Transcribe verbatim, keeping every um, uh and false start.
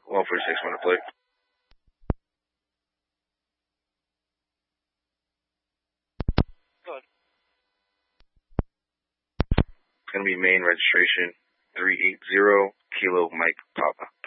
one forty-six, one to plate. Good. It's going to be main registration three eight zero Kilo Mike Papa.